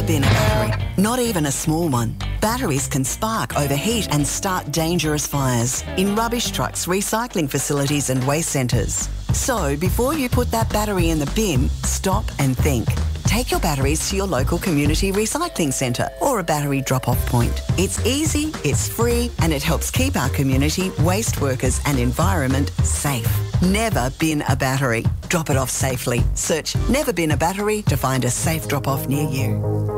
bin a battery, not even a small one. Batteries can spark, overheat and start dangerous fires in rubbish trucks, recycling facilities and waste centres. So before you put that battery in the bin, stop and think. Take your batteries to your local community recycling centre or a battery drop-off point. It's easy, it's free and it helps keep our community, waste workers and environment safe. Never bin a battery. Drop it off safely. Search Never Bin a Battery to find a safe drop-off near you.